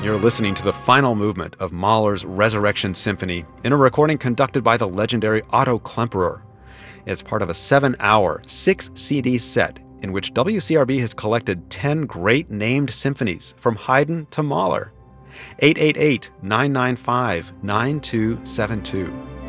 You're listening to the final movement of Mahler's Resurrection Symphony in a recording conducted by the legendary Otto Klemperer. It's part of a 7-hour, 6-CD set in which WCRB has collected 10 great named symphonies from Haydn to Mahler. 888-995-9272.